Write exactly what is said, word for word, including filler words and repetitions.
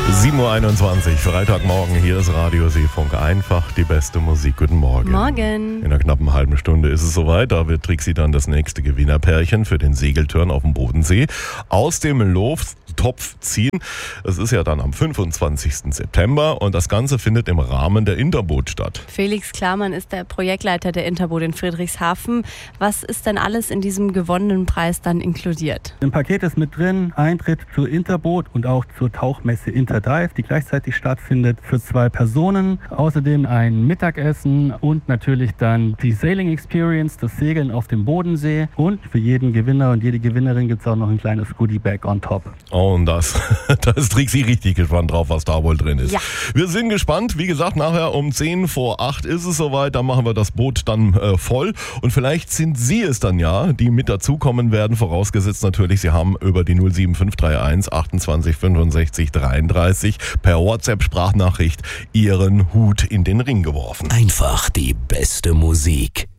sieben Uhr einundzwanzig, Freitagmorgen, hier ist Radio Seefunk. Einfach die beste Musik. Guten Morgen. Morgen. In einer knappen halben Stunde ist es soweit. Da wird Trixie dann das nächste Gewinnerpärchen für den Segeltörn auf dem Bodensee aus dem Loftopf ziehen. Es ist ja dann am fünfundzwanzigsten September und das Ganze findet im Rahmen der Interboot statt. Felix Klarmann ist der Projektleiter der Interboot in Friedrichshafen. Was ist denn alles in diesem gewonnenen Preis dann inkludiert? Im Paket ist mit drin Eintritt zur Interboot und auch zur Tauchmesse Interdive, die gleichzeitig stattfindet für zwei Personen. Außerdem ein Mittagessen und natürlich dann die Sailing Experience, das Segeln auf dem Bodensee. Und für jeden Gewinner und jede Gewinnerin gibt es auch noch ein kleines Goodie-Bag on top. Oh, und das, da ist Trixie richtig gespannt drauf, was da wohl drin ist. Ja. Wir sind gespannt. Wie gesagt, nachher um zehn vor acht ist es soweit. Da machen wir das Boot dann äh, voll. Und vielleicht sind Sie es dann ja, die mit dazukommen werden. Vorausgesetzt natürlich, Sie haben über die null sieben fünf drei eins achtundzwanzig fünfundsechzig dreiunddreißig per WhatsApp-Sprachnachricht Ihren Hut in den Ring geworfen. Einfach die beste Musik.